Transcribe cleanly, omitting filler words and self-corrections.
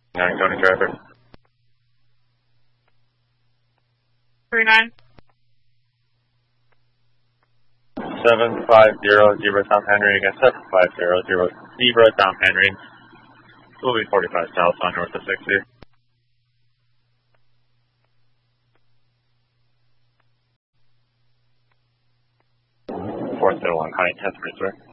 County traffic. 39. 750 Zebra Tom Henry against 750 Zebra Tom Henry. We'll be 45 south on north of 60. Fourth to 1, Connie 10 3.